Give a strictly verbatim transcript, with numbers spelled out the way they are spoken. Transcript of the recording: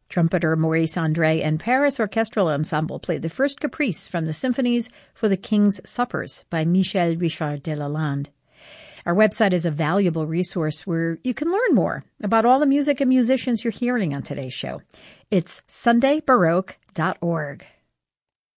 Trumpeter Maurice Andre and Paris Orchestral Ensemble played the first caprice from the symphonies for the King's Suppers by Michel Richard de Lalande. Our website is a valuable resource where you can learn more about all the music and musicians you're hearing on today's show. It's sunday baroque dot org.